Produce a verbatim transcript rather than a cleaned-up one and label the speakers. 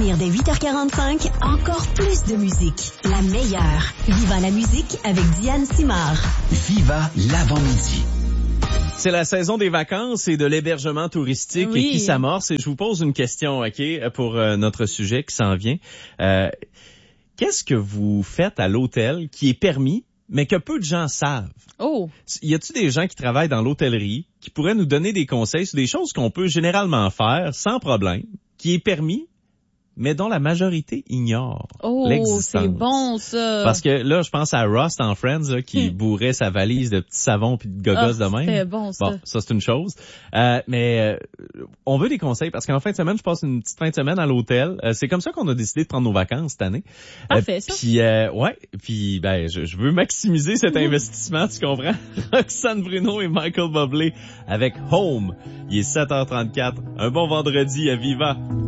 Speaker 1: revenir dès huit heures quarante-cinq, encore plus de musique. La meilleure. Viva la musique avec Diane Simard.
Speaker 2: Viva l'avant-midi.
Speaker 3: C'est la saison des vacances et de l'hébergement touristique
Speaker 4: oui.
Speaker 3: qui s'amorce. Et je vous pose une question, OK, pour euh, notre sujet qui s'en vient. Euh, qu'est-ce que vous faites à l'hôtel qui est permis, mais que peu de gens savent?
Speaker 4: Oh!
Speaker 3: Y a-t-il des gens qui travaillent dans l'hôtellerie qui pourraient nous donner des conseils sur des choses qu'on peut généralement faire sans problème, qui est permis, mais dont la majorité ignore
Speaker 4: Oh,
Speaker 3: l'existence?
Speaker 4: c'est bon, ça!
Speaker 3: Parce que là, je pense à Ross en Friends, là, qui bourrait sa valise de petits savons puis de gogos
Speaker 4: oh,
Speaker 3: de même.
Speaker 4: C'était bon, ça.
Speaker 3: Bon, ça, c'est une chose. Euh, mais euh, on veut des conseils parce qu'en fin de semaine, je passe une petite fin de semaine à l'hôtel. Euh, c'est comme ça qu'on a décidé de prendre nos vacances cette année.
Speaker 4: Parfait,
Speaker 3: euh,
Speaker 4: ça.
Speaker 3: Puis, euh, ouais, puis ben, je, je veux maximiser cet investissement, tu comprends? Roxane Bruno et Michael Bublé avec Home. Il est sept heures trente-quatre. Un bon vendredi à Viva.